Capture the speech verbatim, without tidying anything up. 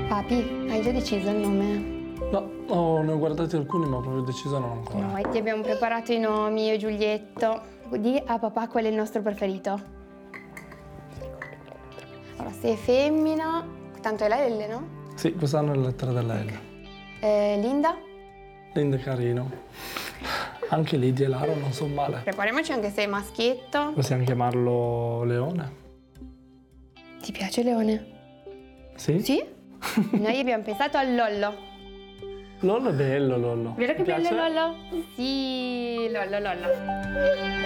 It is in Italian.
Papi, hai già deciso il nome? No, oh, ne ho guardati alcuni ma proprio deciso non ancora. Noi ti abbiamo preparato i nomi, io e Giulietto. Di a papà qual è il nostro preferito. Allora, se è femmina, tanto è la L, no? Sì, quest'anno è la lettera della L. Eh, Linda? Linda è carino. Anche Lidia e Lara non sono male. Prepariamoci anche se è maschietto. Possiamo chiamarlo Leone? Ti piace Leone? Sì? Sì? Noi abbiamo pensato a Lollo. Lollo è bello, Lollo. Vero che Ti bello piace? Lollo? Sì, Lollo, Lollo.